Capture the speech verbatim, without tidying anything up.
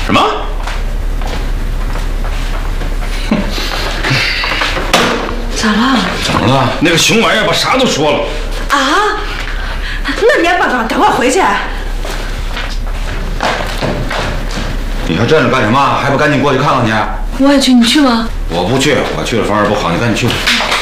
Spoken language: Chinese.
什么？ 咋了？ 怎么了？那个熊玩意儿把啥都说了。 啊？那你也帮帮，赶快回去。 你还站着干什么？还不赶紧过去看看去？ 我也去，你去吗？ 我不去，我去了反而不好。你赶紧去吧。